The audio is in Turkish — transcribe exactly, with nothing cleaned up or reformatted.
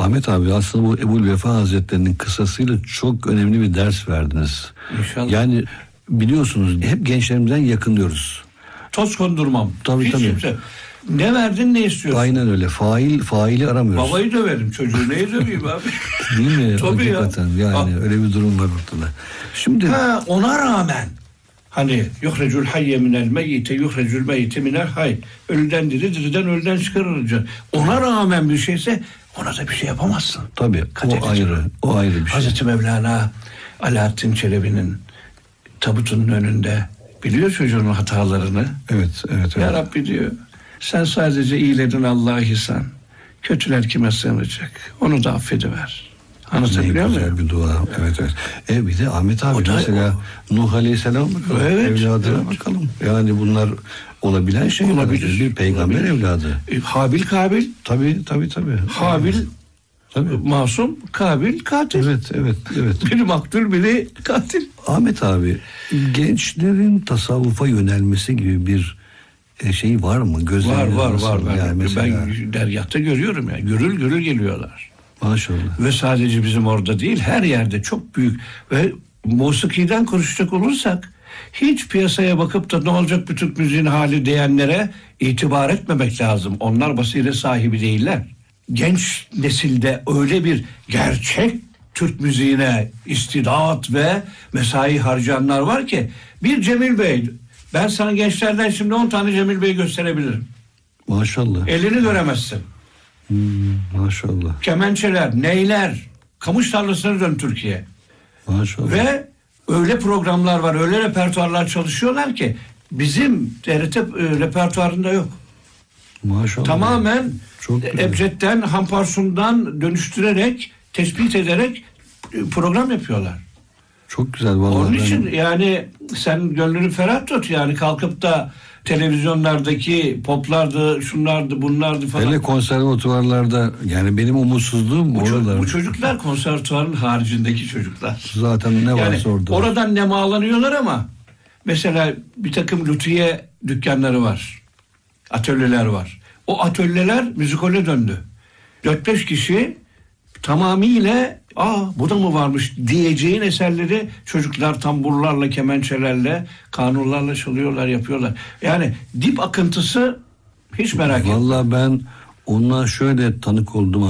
Ahmet abi, aslında bu Ebu'l Vefa Hazretleri'nin kıssasıyla çok önemli bir ders verdiniz. İnşallah. Yani biliyorsunuz hep gençlerimizden yakınıyoruz. Toz kondurmam. Tabii Hiç tabii. kimse. Ne verdin, ne istiyorsun? Aynen öyle. Fail faili aramıyoruz. Babayı döverim, çocuğu neyi döveyim abi? Değil mi? Tabii Hakikaten ya. yani Ha. öyle bir durum var ortada. Şimdi Ha, ona rağmen hani yuhrecul hayye minel meyyite yuhrecul meyyite minel hayy. Ölüden diri, diriden ölüden çıkarılacak. Ona rağmen bir şeyse ona da bir şey yapamazsın. tabii Kader o ayrı. için. O ayrı bir şey. Hazreti Mevlana Alaaddin Çelebi'nin tabutunun önünde biliyor çocuğun hatalarını. Evet, evet, Ya evet. Rabbi diyor, sen sadece iyilerin Allah'ıysan, kötüler kime sığınacak? Onu da affediver. Ne Anlatabiliyor güzel muyum? bir dua. Evet, evet. E bir de Ahmet abi O da- mesela Nuh Aleyhisselam bakalım. Evet, Evladına evet. bakalım. Yani bunlar olabilen şeyler. Olabilir. Bir peygamber Olabilir. evladı. E, Habil Kabil, Tabii, tabii, tabii. Habil Tabii. masum, Kabil katil. Evet, evet, evet. Biri maktul, biri katil. Ahmet abi, gençlerin tasavvufa yönelmesi gibi bir e, şey var mı? Var Gözleriniz var nasıl? var. Ben, Yani mesela, ben dergahta görüyorum ya. Görül görül geliyorlar. maşallah. Ve sadece bizim orada değil, her yerde çok büyük. Ve musikiden konuşacak olursak, hiç piyasaya bakıp da ne olacak bu Türk müziğin hali diyenlere itibar etmemek lazım. Onlar basiret sahibi değiller. Genç nesilde öyle bir gerçek Türk müziğine istidat ve mesai harcayanlar var ki, bir Cemil Bey, ben sana gençlerden şimdi on tane Cemil Bey gösterebilirim. Maşallah. Elini göremezsin. Hmm, maşallah. Kemençeler, neyler, kamış tarlasına dön Türkiye. Maşallah. Ve öyle programlar var, öyle repertuarlar çalışıyorlar ki bizim T R T e, repertuarında yok. Maşallah. Tamamen Çok güzel. Ebced'den, Hamparsun'dan dönüştürerek, tespit ederek e, program yapıyorlar. Çok güzel vallahi. Onun ben- için yani sen gönlünü ferah tut, yani kalkıp da televizyonlardaki poplardı, şunlardı, bunlardı falan. Hele konservatuvarlarda, yani benim umutsuzluğum bu, ço- oralar. bu çocuklar konservatuvarın haricindeki çocuklar. Zaten ne Yani varsa orada. oradan nemalanıyorlar ama mesela bir takım lüthiye dükkanları var. Atölyeler var. O atölyeler müzikale döndü. dört beş kişi tamamıyla aa bu da mı varmış diyeceğin eserleri çocuklar tamburlarla, kemençelerle, kanunlarla çalıyorlar, yapıyorlar. Yani dip akıntısı hiç merak etme. Vallahi ben ondan şöyle tanık oldum.